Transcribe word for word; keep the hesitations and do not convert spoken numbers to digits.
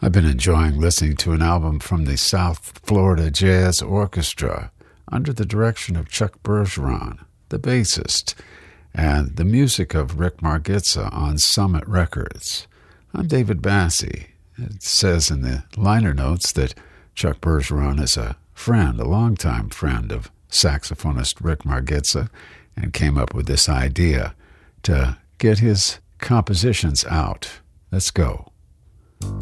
I've been enjoying listening to an album from the South Florida Jazz Orchestra under the direction of Chuck Bergeron, the bassist, and the music of Rick Margitza on Summit Records. I'm David Bassie. It says in the liner notes that Chuck Bergeron is a friend, a longtime friend of saxophonist Rick Margitza, and came up with this idea to get his compositions out. Let's go.